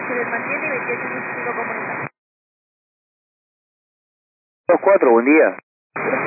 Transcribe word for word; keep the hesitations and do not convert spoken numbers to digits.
se les mantiene y veintiocho cinco comunicado. dos cuatro, buen día.